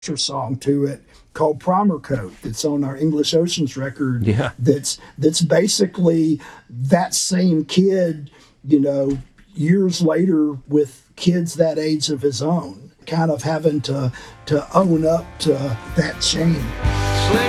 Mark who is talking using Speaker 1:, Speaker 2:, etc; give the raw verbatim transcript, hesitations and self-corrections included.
Speaker 1: song to it called Primer Coat that's on our English Oceans record.
Speaker 2: Yeah.
Speaker 1: That's that's basically that same kid, you know, years later with kids that age of his own, kind of having to to own up to that change.